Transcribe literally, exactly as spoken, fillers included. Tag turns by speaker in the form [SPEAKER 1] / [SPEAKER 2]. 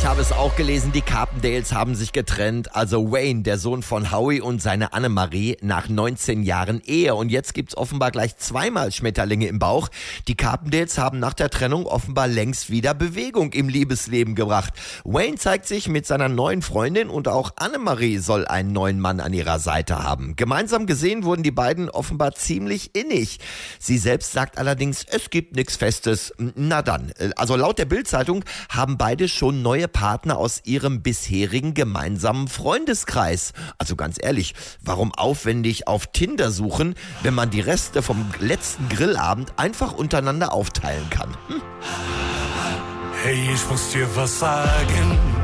[SPEAKER 1] Ich habe es auch gelesen, die Carpendales haben sich getrennt. Also Wayne, der Sohn von Howie, und seine Annemarie nach neunzehn Jahren Ehe. Und jetzt gibt's offenbar gleich zweimal Schmetterlinge im Bauch. Die Carpendales haben nach der Trennung offenbar längst wieder Bewegung im Liebesleben gebracht. Wayne zeigt sich mit seiner neuen Freundin und auch Annemarie soll einen neuen Mann an ihrer Seite haben. Gemeinsam gesehen wurden die beiden offenbar ziemlich innig. Sie selbst sagt allerdings, es gibt nichts Festes. Na dann, also laut der Bild-Zeitung haben beide schon neue Partner aus ihrem bisherigen gemeinsamen Freundeskreis. Also ganz ehrlich, warum aufwendig auf Tinder suchen, wenn man die Reste vom letzten Grillabend einfach untereinander aufteilen kann? Hm?
[SPEAKER 2] Hey, ich muss dir was sagen.